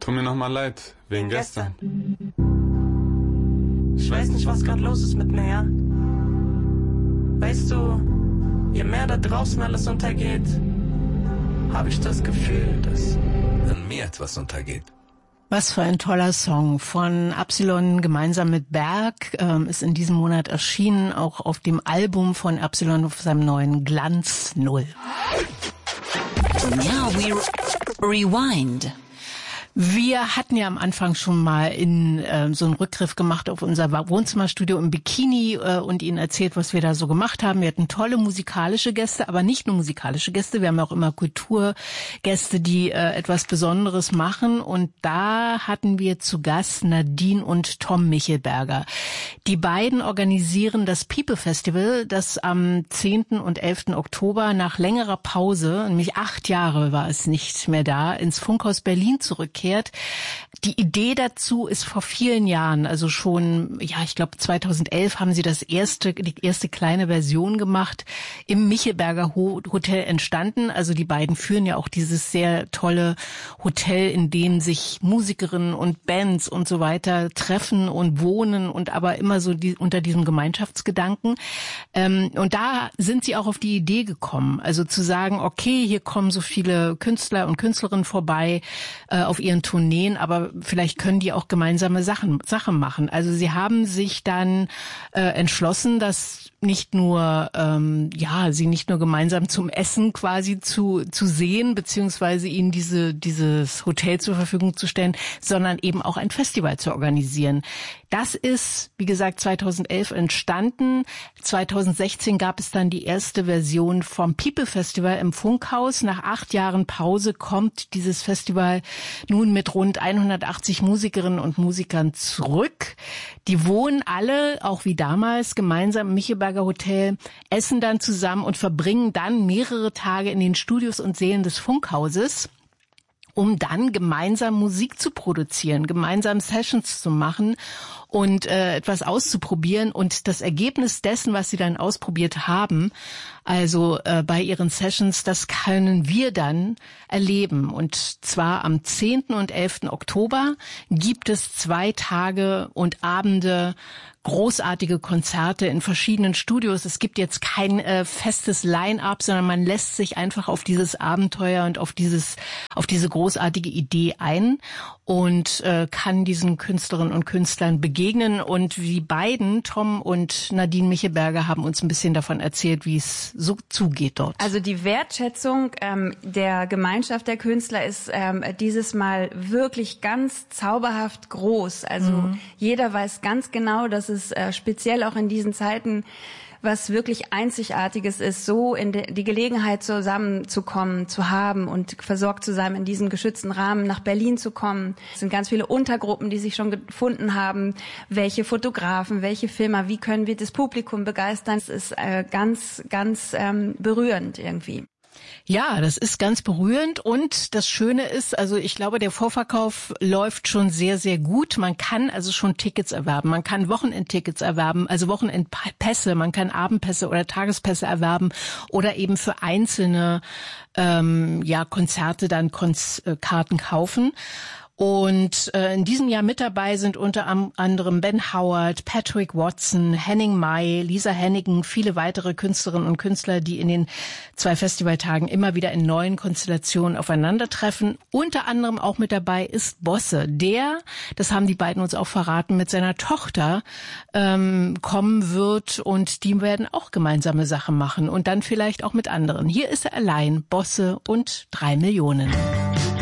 Tut mir nochmal leid, wegen gestern. Ich weiß nicht, was gerade los ist mit mir, ja? Weißt du, je mehr da draußen alles untergeht, habe ich das Gefühl, dass an mir etwas untergeht. Was für ein toller Song von Absilon gemeinsam mit Berg, ist in diesem Monat erschienen, auch auf dem Album von Absilon auf seinem neuen Glanz 0. Now we rewind. Wir hatten ja am Anfang schon mal so einen Rückgriff gemacht auf unser Wohnzimmerstudio im Bikini und Ihnen erzählt, was wir da so gemacht haben. Wir hatten tolle musikalische Gäste, aber nicht nur musikalische Gäste. Wir haben auch immer Kulturgäste, die etwas Besonderes machen. Und da hatten wir zu Gast Nadine und Tom Michelberger. Die beiden organisieren das People Festival, das am 10. und 11. Oktober nach längerer Pause, nämlich 8 Jahre war es nicht mehr da, ins Funkhaus Berlin zurückkehrt. Die Idee dazu ist vor vielen Jahren, also schon, ja, ich glaube 2011 haben sie die erste kleine Version gemacht, im Michelberger Hotel entstanden. Also die beiden führen ja auch dieses sehr tolle Hotel, in dem sich Musikerinnen und Bands und so weiter treffen und wohnen und aber immer so unter diesem Gemeinschaftsgedanken. Und da sind sie auch auf die Idee gekommen, also zu sagen, okay, hier kommen so viele Künstler und Künstlerinnen vorbei auf ihren Tourneen, aber vielleicht können die auch gemeinsame Sachen machen. Also sie haben sich dann entschlossen, dass sie nicht nur gemeinsam zum Essen quasi zu sehen, beziehungsweise ihnen dieses Hotel zur Verfügung zu stellen, sondern eben auch ein Festival zu organisieren. Das ist, wie gesagt, 2011 entstanden. 2016 gab es dann die erste Version vom People Festival im Funkhaus. Nach 8 Jahren Pause kommt dieses Festival nun mit rund 180 Musikerinnen und Musikern zurück. Die wohnen alle, auch wie damals, gemeinsam im Michelberger Hotel, essen dann zusammen und verbringen dann mehrere Tage in den Studios und Sälen des Funkhauses, um dann gemeinsam Musik zu produzieren, gemeinsam Sessions zu machen und etwas auszuprobieren. Und das Ergebnis dessen, was sie dann ausprobiert haben, also bei ihren Sessions, das können wir dann erleben. Und zwar am 10. und 11. Oktober gibt es 2 Tage und Abende, großartige Konzerte in verschiedenen Studios. Es gibt jetzt kein festes Line-up, sondern man lässt sich einfach auf dieses Abenteuer und auf diese großartige Idee ein und kann diesen Künstlerinnen und Künstlern begegnen. Und die beiden, Tom und Nadine Michelberger, haben uns ein bisschen davon erzählt, wie es so zugeht dort. Also die Wertschätzung der Gemeinschaft der Künstler ist dieses Mal wirklich ganz zauberhaft groß. Also jeder weiß ganz genau, dass es speziell auch in diesen Zeiten was wirklich Einzigartiges ist, so in die Gelegenheit zusammenzukommen, zu haben und versorgt zu sein, in diesem geschützten Rahmen nach Berlin zu kommen. Es sind ganz viele Untergruppen, die sich schon gefunden haben. Welche Fotografen, welche Filmer, wie können wir das Publikum begeistern? Es ist ganz, ganz berührend irgendwie. Ja, das ist ganz berührend und das Schöne ist, also ich glaube, der Vorverkauf läuft schon sehr, sehr gut. Man kann also schon Tickets erwerben, man kann Wochenendtickets erwerben, also Wochenendpässe, man kann Abendpässe oder Tagespässe erwerben oder eben für einzelne Konzerte dann Karten kaufen. Und in diesem Jahr mit dabei sind unter anderem Ben Howard, Patrick Watson, Henning May, Lisa Hennigan, viele weitere Künstlerinnen und Künstler, die in den 2 Festivaltagen immer wieder in neuen Konstellationen aufeinandertreffen. Unter anderem auch mit dabei ist Bosse, der, das haben die beiden uns auch verraten, mit seiner Tochter kommen wird und die werden auch gemeinsame Sachen machen und dann vielleicht auch mit anderen. Hier ist er allein, Bosse und 3 Millionen.